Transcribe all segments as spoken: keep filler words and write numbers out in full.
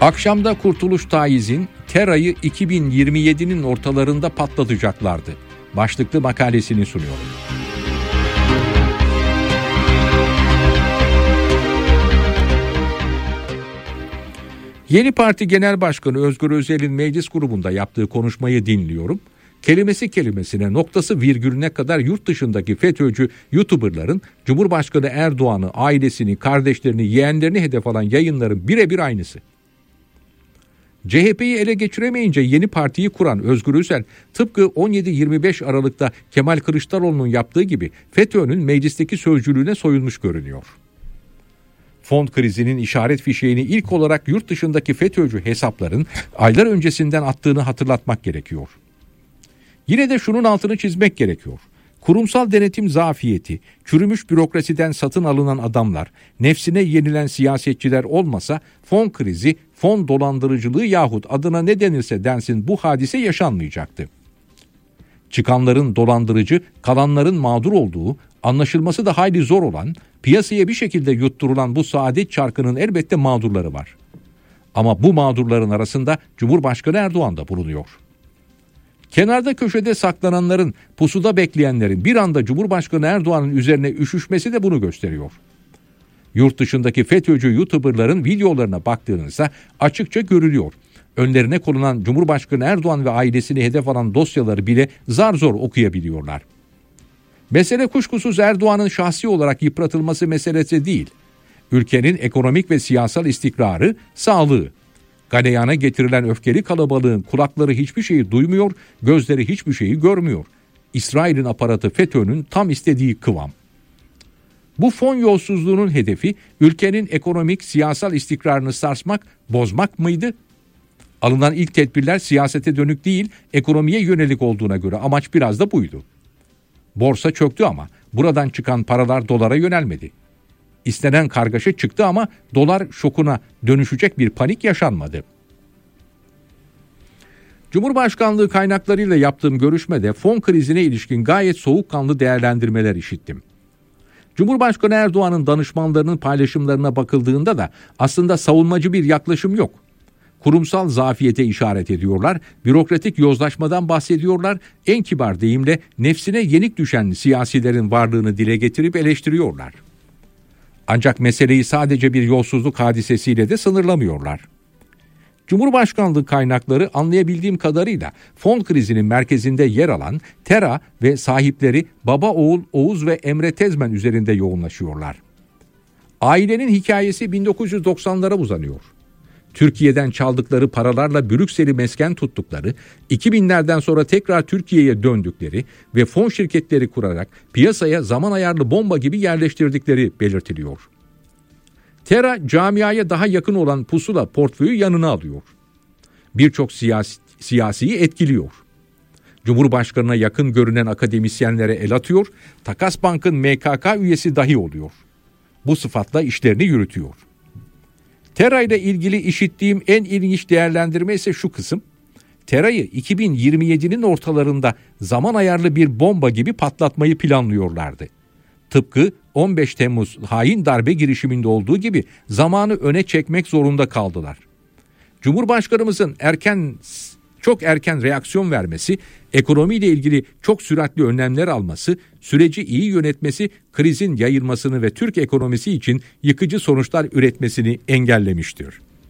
Akşamda Kurtuluş Taiz'in Tera'yı iki bin yirmi yedinin ortalarında patlatacaklardı başlıklı makalesini sunuyorum. Yeni Parti Genel Başkanı Özgür Özel'in meclis grubunda yaptığı konuşmayı dinliyorum. Kelimesi kelimesine, noktası virgülüne kadar yurt dışındaki FETÖ'cü YouTuber'ların Cumhurbaşkanı Erdoğan'ı, ailesini, kardeşlerini, yeğenlerini hedef alan yayınların birebir aynısı. C H P'yi ele geçiremeyince yeni partiyi kuran Özgür Özel, tıpkı on yedi yirmi beş Aralık'ta Kemal Kılıçdaroğlu'nun yaptığı gibi FETÖ'nün meclisteki sözcülüğüne soyulmuş görünüyor. Fon krizinin işaret fişeğini ilk olarak yurt dışındaki FETÖ'cü hesapların aylar öncesinden attığını hatırlatmak gerekiyor. Yine de şunun altını çizmek gerekiyor. Kurumsal denetim zafiyeti, çürümüş bürokrasiden satın alınan adamlar, nefsine yenilen siyasetçiler olmasa fon krizi, fon dolandırıcılığı yahut adına ne denirse densin bu hadise yaşanmayacaktı. Çıkanların dolandırıcı, kalanların mağdur olduğu, anlaşılması da hayli zor olan, piyasaya bir şekilde yutturulan bu saadet çarkının elbette mağdurları var. Ama bu mağdurların arasında Cumhurbaşkanı Erdoğan da bulunuyor. Kenarda köşede saklananların, pusuda bekleyenlerin bir anda Cumhurbaşkanı Erdoğan'ın üzerine üşüşmesi de bunu gösteriyor. Yurt dışındaki FETÖ'cü YouTuber'ların videolarına baktığınızda açıkça görülüyor. Önlerine konulan Cumhurbaşkanı Erdoğan ve ailesini hedef alan dosyaları bile zar zor okuyabiliyorlar. Mesele kuşkusuz Erdoğan'ın şahsi olarak yıpratılması meselesi değil. Ülkenin ekonomik ve siyasal istikrarı, sağlığı. Galeyana getirilen öfkeli kalabalığın kulakları hiçbir şeyi duymuyor, gözleri hiçbir şeyi görmüyor. İsrail'in aparatı FETÖ'nün tam istediği kıvam. Bu fon yolsuzluğunun hedefi ülkenin ekonomik, siyasal istikrarını sarsmak, bozmak mıydı? Alınan ilk tedbirler siyasete dönük değil, ekonomiye yönelik olduğuna göre amaç biraz da buydu. Borsa çöktü ama buradan çıkan paralar dolara yönelmedi. İstenen kargaşa çıktı ama dolar şokuna dönüşecek bir panik yaşanmadı. Cumhurbaşkanlığı kaynaklarıyla yaptığım görüşmede fon krizine ilişkin gayet soğukkanlı değerlendirmeler işittim. Cumhurbaşkanı Erdoğan'ın danışmanlarının paylaşımlarına bakıldığında da aslında savunmacı bir yaklaşım yok. Kurumsal zafiyete işaret ediyorlar, bürokratik yozlaşmadan bahsediyorlar, en kibar deyimle nefsine yenik düşen siyasilerin varlığını dile getirip eleştiriyorlar. Ancak meseleyi sadece bir yolsuzluk hadisesiyle de sınırlamıyorlar. Cumhurbaşkanlığı kaynakları anlayabildiğim kadarıyla fon krizinin merkezinde yer alan Tera ve sahipleri Baba Oğul Oğuz ve Emre Tezmen üzerinde yoğunlaşıyorlar. Ailenin hikayesi bin dokuz yüz doksanlara uzanıyor. Türkiye'den çaldıkları paralarla Brüksel'i mesken tuttukları, iki binlerden sonra tekrar Türkiye'ye döndükleri ve fon şirketleri kurarak piyasaya zaman ayarlı bomba gibi yerleştirdikleri belirtiliyor. Tera, camiaya daha yakın olan Pusula portföyü yanına alıyor. Birçok siyasi, siyasiyi etkiliyor. Cumhurbaşkanına yakın görünen akademisyenlere el atıyor, Takas Bank'ın M K K üyesi dahi oluyor. Bu sıfatla işlerini yürütüyor. Tera ile ilgili işittiğim en ilginç değerlendirme ise şu kısım. Tera'yı iki bin yirmi yedinin ortalarında zaman ayarlı bir bomba gibi patlatmayı planlıyorlardı. Tıpkı on beş Temmuz hain darbe girişiminde olduğu gibi zamanı öne çekmek zorunda kaldılar. Cumhurbaşkanımızın erken çok erken reaksiyon vermesi, ekonomiyle ilgili çok süratli önlemler alması, süreci iyi yönetmesi, krizin yayılmasını ve Türk ekonomisi için yıkıcı sonuçlar üretmesini engellemiştir.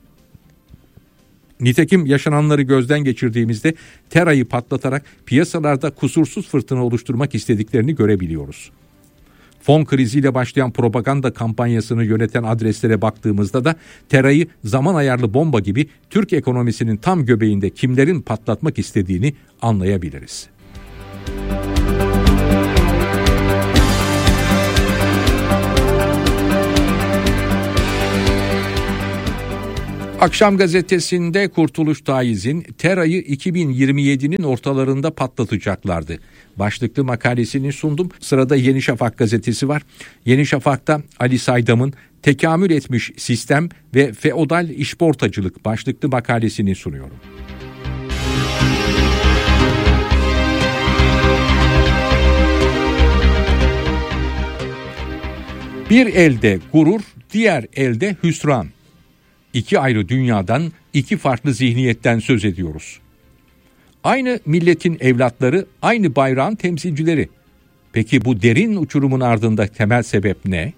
Nitekim yaşananları gözden geçirdiğimizde Tera'yı patlatarak piyasalarda kusursuz fırtına oluşturmak istediklerini görebiliyoruz. Fon kriziyle başlayan propaganda kampanyasını yöneten adreslere baktığımızda da Tera'yı zaman ayarlı bomba gibi Türk ekonomisinin tam göbeğinde kimlerin patlatmak istediğini anlayabiliriz. Akşam gazetesinde Kurtuluş Taiz'in Tera'yı iki bin yirmi yedinin ortalarında patlatacaklardı başlıklı makalesini sundum. Sırada Yeni Şafak gazetesi var. Yeni Şafak'ta Ali Saydam'ın Tekamül etmiş sistem ve feodal işportacılık başlıklı makalesini sunuyorum. Bir elde gurur, diğer elde hüsran. İki ayrı dünyadan iki farklı zihniyetten söz ediyoruz. Aynı milletin evlatları, aynı bayrağın temsilcileri. Peki bu derin uçurumun ardında temel sebep ne?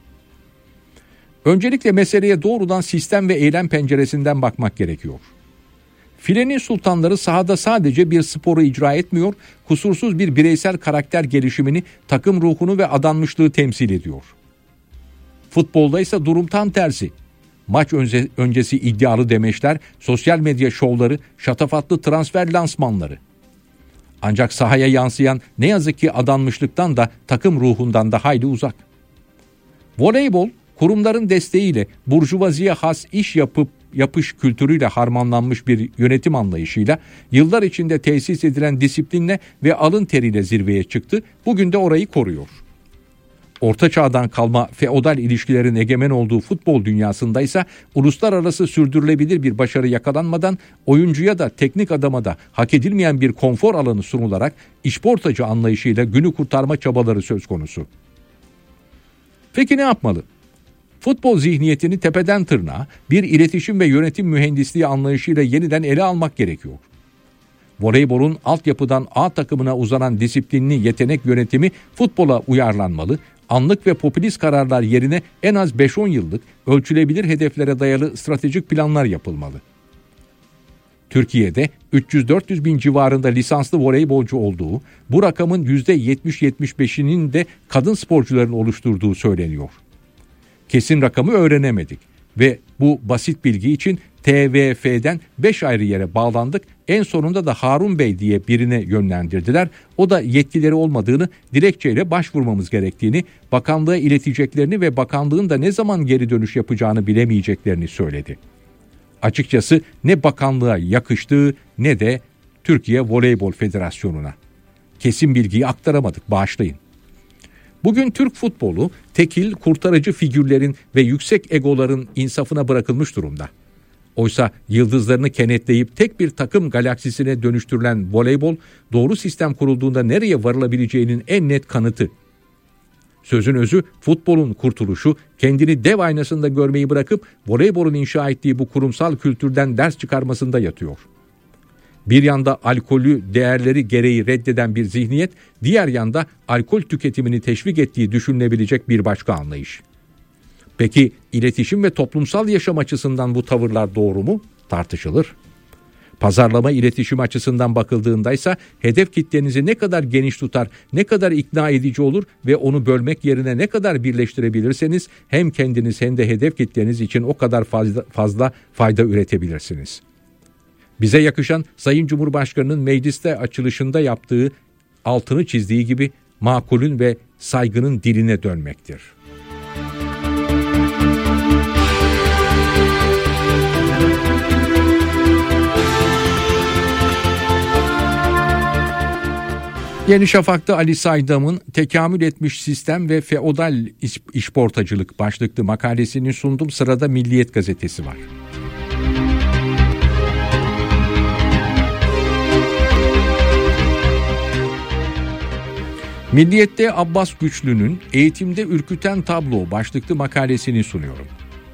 Öncelikle meseleye doğrudan sistem ve eylem penceresinden bakmak gerekiyor. Filenin sultanları sahada sadece bir sporu icra etmiyor, kusursuz bir bireysel karakter gelişimini, takım ruhunu ve adanmışlığı temsil ediyor. Futbolda ise durum tam tersi. Maç önce, öncesi iddialı demeçler, sosyal medya şovları, şatafatlı transfer lansmanları. Ancak sahaya yansıyan ne yazık ki adanmışlıktan da takım ruhundan da hayli uzak. Voleybol, kurumların desteğiyle burjuvaziye has iş yapıp yapış kültürüyle harmanlanmış bir yönetim anlayışıyla yıllar içinde tesis edilen disiplinle ve alın teriyle zirveye çıktı. Bugün de orayı koruyor. Orta çağdan kalma feodal ilişkilerin egemen olduğu futbol dünyasında ise uluslararası sürdürülebilir bir başarı yakalanmadan oyuncuya da teknik adama da hak edilmeyen bir konfor alanı sunularak işportacı anlayışıyla günü kurtarma çabaları söz konusu. Peki ne yapmalı? Futbol zihniyetini tepeden tırnağa bir iletişim ve yönetim mühendisliği anlayışıyla yeniden ele almak gerekiyor. Voleybolun altyapıdan A takımına uzanan disiplinli yetenek yönetimi futbola uyarlanmalı, anlık ve popülist kararlar yerine en az beş on yıllık ölçülebilir hedeflere dayalı stratejik planlar yapılmalı. Türkiye'de üç yüz dört yüz bin civarında lisanslı voleybolcu olduğu, bu rakamın yüzde yetmiş yetmiş beşinin de kadın sporcuların oluşturduğu söyleniyor. Kesin rakamı öğrenemedik ve bu basit bilgi için T V F'den beş ayrı yere bağlandık. En sonunda da Harun Bey diye birine yönlendirdiler. O da yetkileri olmadığını, dilekçeyle başvurmamız gerektiğini, bakanlığa ileteceklerini ve bakanlığın da ne zaman geri dönüş yapacağını bilemeyeceklerini söyledi. Açıkçası ne bakanlığa yakıştığı ne de Türkiye Voleybol Federasyonu'na. Kesin bilgiyi aktaramadık, bağışlayın. Bugün Türk futbolu tekil, kurtarıcı figürlerin ve yüksek egoların insafına bırakılmış durumda. Oysa yıldızlarını kenetleyip tek bir takım galaksisine dönüştürülen voleybol, doğru sistem kurulduğunda nereye varılabileceğinin en net kanıtı. Sözün özü, futbolun kurtuluşu, kendini dev aynasında görmeyi bırakıp voleybolun inşa ettiği bu kurumsal kültürden ders çıkarmasında yatıyor. Bir yanda alkolü değerleri gereği reddeden bir zihniyet, diğer yanda alkol tüketimini teşvik ettiği düşünülebilecek bir başka anlayış. Peki iletişim ve toplumsal yaşam açısından bu tavırlar doğru mu? Tartışılır. Pazarlama iletişim açısından bakıldığında ise hedef kitlenizi ne kadar geniş tutar, ne kadar ikna edici olur ve onu bölmek yerine ne kadar birleştirebilirseniz hem kendiniz hem de hedef kitleniz için o kadar fazla, fazla fayda üretebilirsiniz. Bize yakışan Sayın Cumhurbaşkanı'nın mecliste açılışında yaptığı, altını çizdiği gibi makulün ve saygının diline dönmektir. Yeni Şafak'ta Ali Saydam'ın Tekamül Etmiş Sistem ve Feodal İşportacılık başlıklı makalesini sundum. Sırada Milliyet gazetesi var. Milliyet'te Abbas Güçlü'nün Eğitimde Ürküten Tablo başlıklı makalesini sunuyorum.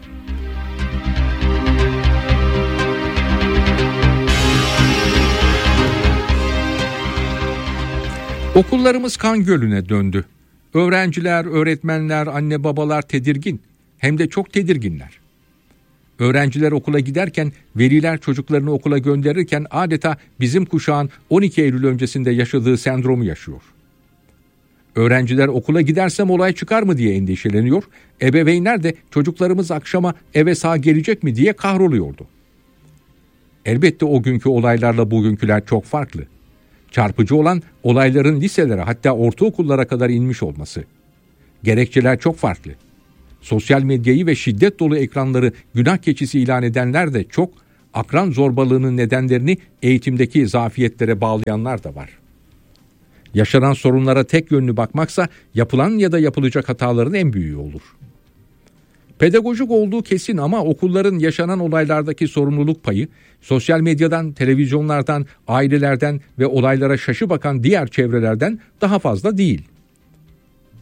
Okullarımız kan gölüne döndü. Öğrenciler, öğretmenler, anne babalar tedirgin. Hem de çok tedirginler. Öğrenciler okula giderken, veliler çocuklarını okula gönderirken adeta bizim kuşağın on iki Eylül öncesinde yaşadığı sendromu yaşıyor. Öğrenciler okula gidersem olay çıkar mı diye endişeleniyor. Ebeveynler de çocuklarımız akşama eve sağ gelecek mi diye kahroluyordu. Elbette o günkü olaylarla bugünküler çok farklı. Çarpıcı olan olayların liselere, hatta ortaokullara kadar inmiş olması. Gerekçeler çok farklı. Sosyal medyayı ve şiddet dolu ekranları günah keçisi ilan edenler de çok, akran zorbalığının nedenlerini eğitimdeki zafiyetlere bağlayanlar da var. Yaşanan sorunlara tek yönlü bakmaksa yapılan ya da yapılacak hataların en büyüğü olur. Pedagojik olduğu kesin ama okulların yaşanan olaylardaki sorumluluk payı, sosyal medyadan, televizyonlardan, ailelerden ve olaylara şaşı bakan diğer çevrelerden daha fazla değil.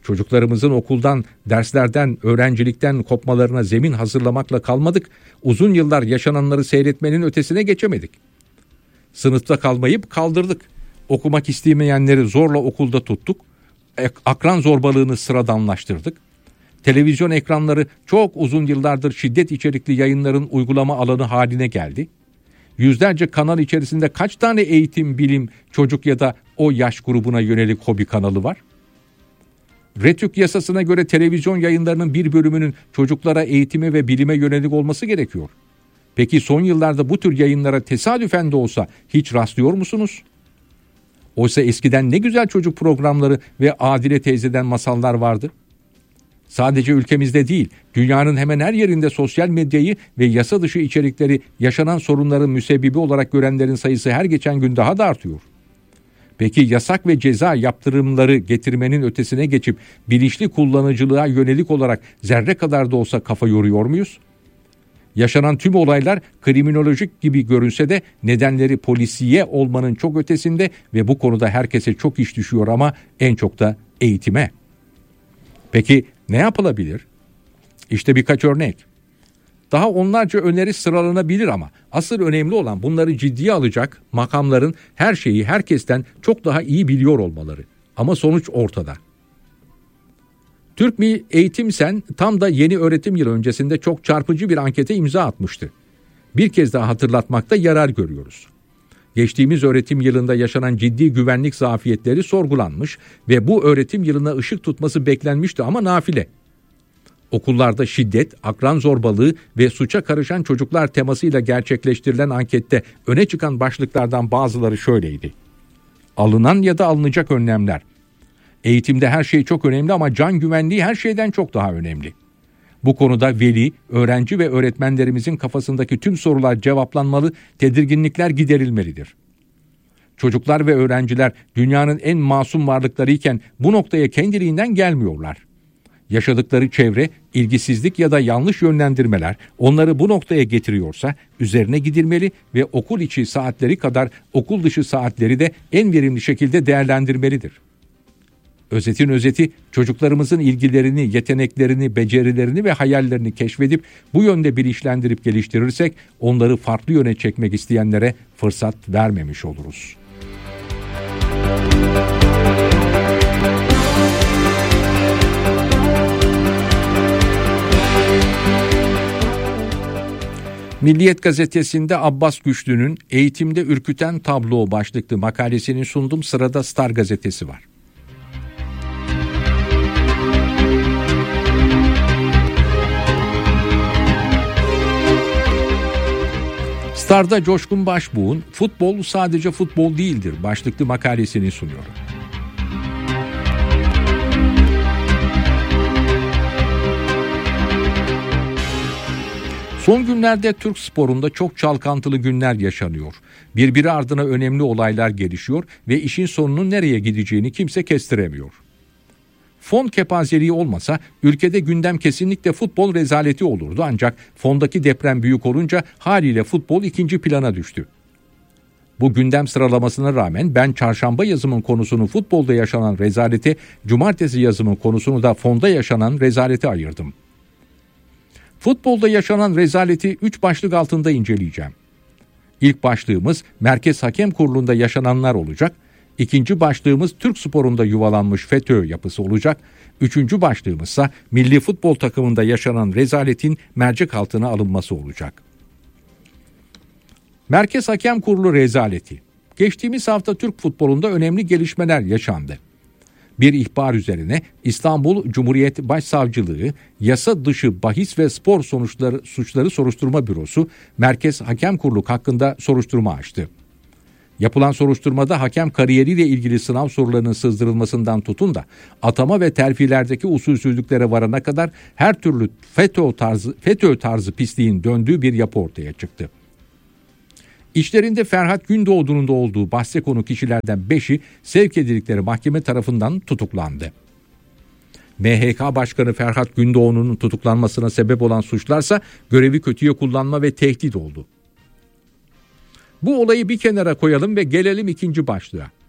Çocuklarımızın okuldan, derslerden, öğrencilikten kopmalarına zemin hazırlamakla kalmadık, uzun yıllar yaşananları seyretmenin ötesine geçemedik. Sınıfta kalmayıp kaldırdık. Okumak istemeyenleri zorla okulda tuttuk. Akran zorbalığını sıradanlaştırdık. Televizyon ekranları çok uzun yıllardır şiddet içerikli yayınların uygulama alanı haline geldi. Yüzlerce kanal içerisinde kaç tane eğitim, bilim, çocuk ya da o yaş grubuna yönelik hobi kanalı var? RETÜK yasasına göre televizyon yayınlarının bir bölümünün çocuklara eğitime ve bilime yönelik olması gerekiyor. Peki son yıllarda bu tür yayınlara tesadüfen de olsa hiç rastlıyor musunuz? Oysa eskiden ne güzel çocuk programları ve Adile teyzeden masallar vardı. Sadece ülkemizde değil, dünyanın hemen her yerinde sosyal medyayı ve yasa dışı içerikleri yaşanan sorunların müsebbibi olarak görenlerin sayısı her geçen gün daha da artıyor. Peki yasak ve ceza yaptırımları getirmenin ötesine geçip bilinçli kullanıcılığa yönelik olarak zerre kadar da olsa kafa yoruyor muyuz? Yaşanan tüm olaylar kriminolojik gibi görünse de nedenleri polisiye olmanın çok ötesinde ve bu konuda herkese çok iş düşüyor ama en çok da eğitime. Peki ne yapılabilir? İşte birkaç örnek. Daha onlarca öneri sıralanabilir ama asıl önemli olan bunları ciddiye alacak makamların her şeyi herkesten çok daha iyi biliyor olmaları. Ama sonuç ortada. Türk Milli Eğitim Sen tam da yeni öğretim yılı öncesinde çok çarpıcı bir ankete imza atmıştı. Bir kez daha hatırlatmakta yarar görüyoruz. Geçtiğimiz öğretim yılında yaşanan ciddi güvenlik zafiyetleri sorgulanmış ve bu öğretim yılına ışık tutması beklenmişti ama nafile. Okullarda şiddet, akran zorbalığı ve suça karışan çocuklar temasıyla gerçekleştirilen ankette öne çıkan başlıklardan bazıları şöyleydi. Alınan ya da alınacak önlemler. Eğitimde her şey çok önemli ama can güvenliği her şeyden çok daha önemli. Bu konuda veli, öğrenci ve öğretmenlerimizin kafasındaki tüm sorular cevaplanmalı, tedirginlikler giderilmelidir. Çocuklar ve öğrenciler dünyanın en masum varlıklarıyken bu noktaya kendiliğinden gelmiyorlar. Yaşadıkları çevre, ilgisizlik ya da yanlış yönlendirmeler onları bu noktaya getiriyorsa üzerine gidilmeli ve okul içi saatleri kadar okul dışı saatleri de en verimli şekilde değerlendirmelidir. Özetin özeti, çocuklarımızın ilgilerini, yeteneklerini, becerilerini ve hayallerini keşfedip bu yönde bilinçlendirip geliştirirsek onları farklı yöne çekmek isteyenlere fırsat vermemiş oluruz. Milliyet gazetesinde Abbas Güçlü'nün Eğitimde Ürküten Tablo başlıklı makalesini sundum. Sırada Star gazetesi var. Star'da Coşkun Başbuğ'un "Futbol sadece futbol değildir" başlıklı makalesini sunuyor. Son günlerde Türk sporunda çok çalkantılı günler yaşanıyor. Birbiri ardına önemli olaylar gelişiyor ve işin sonunun nereye gideceğini kimse kestiremiyor. Fon kepazeliği olmasa ülkede gündem kesinlikle futbol rezaleti olurdu ancak fondaki deprem büyük olunca haliyle futbol ikinci plana düştü. Bu gündem sıralamasına rağmen ben çarşamba yazımın konusunu futbolda yaşanan rezalete, cumartesi yazımın konusunu da fonda yaşanan rezalete ayırdım. Futbolda yaşanan rezaleti üç başlık altında inceleyeceğim. İlk başlığımız Merkez Hakem Kurulu'nda yaşananlar olacak. İkinci başlığımız Türk sporunda yuvalanmış FETÖ yapısı olacak. Üçüncü başlığımızsa milli futbol takımında yaşanan rezaletin mercek altına alınması olacak. Merkez Hakem Kurulu rezaleti. Geçtiğimiz hafta Türk futbolunda önemli gelişmeler yaşandı. Bir ihbar üzerine İstanbul Cumhuriyet Başsavcılığı Yasa Dışı Bahis ve Spor Sonuçları Suçları Soruşturma Bürosu Merkez Hakem Kurulu hakkında soruşturma açtı. Yapılan soruşturmada hakem kariyeriyle ilgili sınav sorularının sızdırılmasından tutun da atama ve terfilerdeki usulsüzlüklere varana kadar her türlü FETÖ tarzı, FETÖ tarzı pisliğin döndüğü bir yapı ortaya çıktı. İşlerinde Ferhat Gündoğdu'nun da olduğu bahse konu kişilerden beşi sevk edildikleri mahkeme tarafından tutuklandı. M H K Başkanı Ferhat Gündoğdu'nun tutuklanmasına sebep olan suçlarsa görevi kötüye kullanma ve tehdit oldu. Bu olayı bir kenara koyalım ve gelelim ikinci başlığa.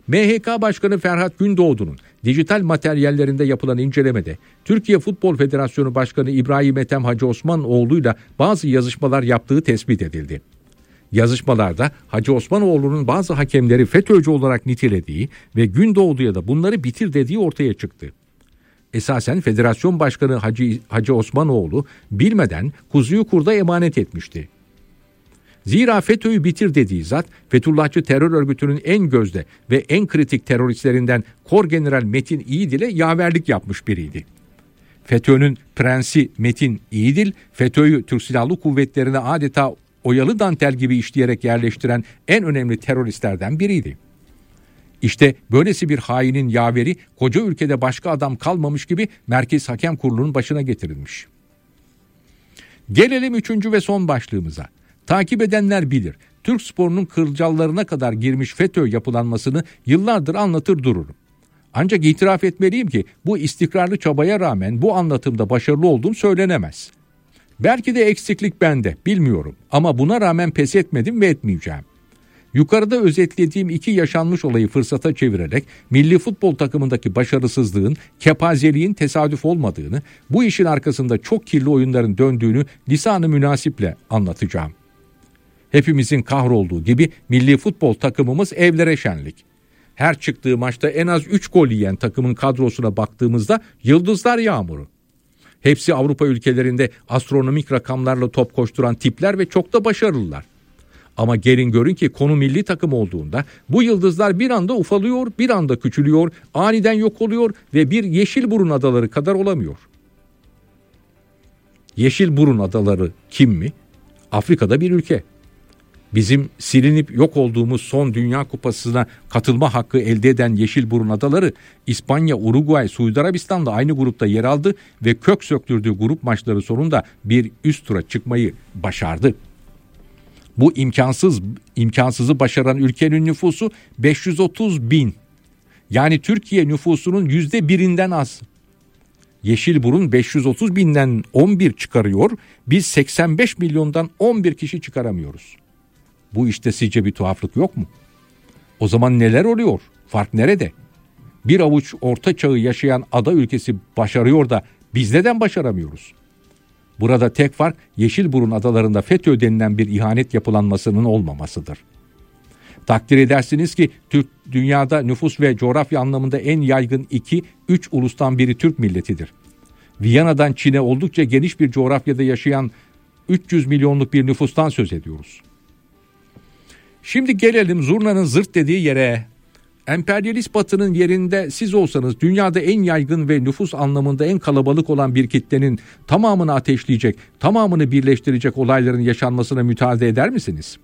M H K Başkanı Ferhat Gündoğdu'nun dijital materyallerinde yapılan incelemede Türkiye Futbol Federasyonu Başkanı İbrahim Ethem Hacı Osmanoğlu'yla bazı yazışmalar yaptığı tespit edildi. Yazışmalarda Hacı Osmanoğlu'nun bazı hakemleri FETÖ'cü olarak nitelediği ve Gündoğdu'ya da bunları bitir dediği ortaya çıktı. Esasen Federasyon Başkanı Hacı, Hacı Osmanoğlu bilmeden kuzuyu kurda emanet etmişti. Zira FETÖ'yü bitir dediği zat Fethullahçı terör örgütünün en gözde ve en kritik teröristlerinden Korgeneral Metin İyidil'e yaverlik yapmış biriydi. FETÖ'nün prensi Metin İyidil, FETÖ'yü Türk Silahlı Kuvvetleri'ne adeta oyalı dantel gibi işleyerek yerleştiren en önemli teröristlerden biriydi. İşte böylesi bir hainin yaveri koca ülkede başka adam kalmamış gibi Merkez Hakem Kurulu'nun başına getirilmiş. Gelelim üçüncü ve son başlığımıza. Takip edenler bilir. Türk sporunun kılcallarına kadar girmiş FETÖ yapılanmasını yıllardır anlatır dururum. Ancak itiraf etmeliyim ki bu istikrarlı çabaya rağmen bu anlatımda başarılı olduğum söylenemez. Belki de eksiklik bende, bilmiyorum, ama buna rağmen pes etmedim ve etmeyeceğim. Yukarıda özetlediğim iki yaşanmış olayı fırsata çevirerek milli futbol takımındaki başarısızlığın, kepazeliğin tesadüf olmadığını, bu işin arkasında çok kirli oyunların döndüğünü lisan-ı münasiple anlatacağım. Hepimizin kahrolduğu gibi milli futbol takımımız evlere şenlik. Her çıktığı maçta en az üç gol yiyen takımın kadrosuna baktığımızda yıldızlar yağmuru. Hepsi Avrupa ülkelerinde astronomik rakamlarla top koşturan tipler ve çok da başarılılar. Ama gelin görün ki konu milli takım olduğunda bu yıldızlar bir anda ufalıyor, bir anda küçülüyor, aniden yok oluyor ve bir Yeşilburun adaları kadar olamıyor. Yeşilburun adaları kim mi? Afrika'da bir ülke. Bizim silinip yok olduğumuz son Dünya Kupası'na katılma hakkı elde eden Yeşilburun adaları İspanya, Uruguay, Suudi Arabistan'da aynı grupta yer aldı ve kök söktürdüğü grup maçları sonunda bir üst tura çıkmayı başardı. Bu imkansız imkansızı başaran ülkenin nüfusu beş yüz otuz bin. Yani Türkiye nüfusunun yüzde birinden az. Yeşilburun beş yüz otuz binden on bir çıkarıyor, biz seksen beş milyondan on bir kişi çıkaramıyoruz. Bu işte sizce bir tuhaflık yok mu? O zaman neler oluyor? Fark nerede? Bir avuç orta çağı yaşayan ada ülkesi başarıyor da biz neden başaramıyoruz? Burada tek fark Yeşilburun adalarında FETÖ denilen bir ihanet yapılanmasının olmamasıdır. Takdir edersiniz ki Türk dünyada nüfus ve coğrafya anlamında en yaygın iki üç ulustan biri Türk milletidir. Viyana'dan Çin'e oldukça geniş bir coğrafyada yaşayan üç yüz milyonluk bir nüfustan söz ediyoruz. Şimdi gelelim zurnanın zırt dediği yere. Emperyalist batının yerinde siz olsanız dünyada en yaygın ve nüfus anlamında en kalabalık olan bir kitlenin tamamını ateşleyecek, tamamını birleştirecek olayların yaşanmasına müteahhit eder misiniz?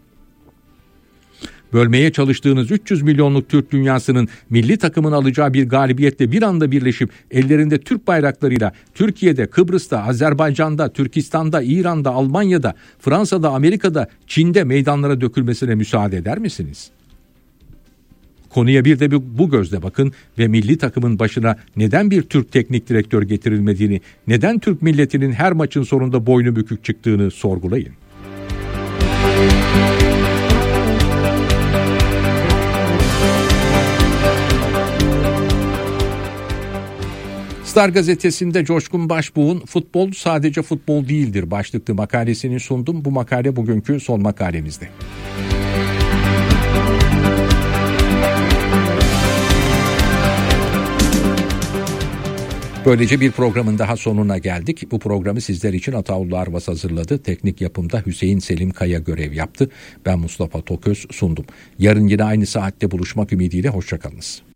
Bölmeye çalıştığınız üç yüz milyonluk Türk dünyasının milli takımın alacağı bir galibiyetle bir anda birleşip ellerinde Türk bayraklarıyla Türkiye'de, Kıbrıs'ta, Azerbaycan'da, Türkistan'da, İran'da, Almanya'da, Fransa'da, Amerika'da, Çin'de meydanlara dökülmesine müsaade eder misiniz? Konuya bir de bu gözle bakın ve milli takımın başına neden bir Türk teknik direktör getirilmediğini, neden Türk milletinin her maçın sonunda boynu bükük çıktığını sorgulayın. Star gazetesinde Coşkun Başbuğ'un "Futbol sadece futbol değildir" başlıklı makalesini sundum. Bu makale bugünkü son makalemizdi. Böylece bir programın daha sonuna geldik. Bu programı sizler için Ataullah Arvas hazırladı. Teknik yapımda Hüseyin Selim Kaya görev yaptı. Ben Mustafa Toköz sundum. Yarın yine aynı saatte buluşmak ümidiyle hoşçakalınız.